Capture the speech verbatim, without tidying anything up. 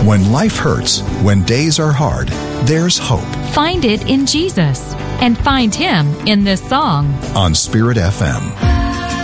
When life hurts, when days are hard, there's hope. Find it in Jesus and find Him in this song On Spirit F M.